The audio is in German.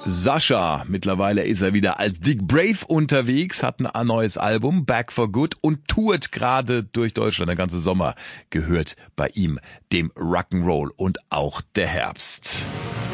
Sascha, mittlerweile ist er wieder als Dick Brave unterwegs, hat ein neues Album, Back for Good, und tourt gerade durch Deutschland. Der ganze Sommer gehört bei ihm dem Rock'n'Roll und auch der Herbst.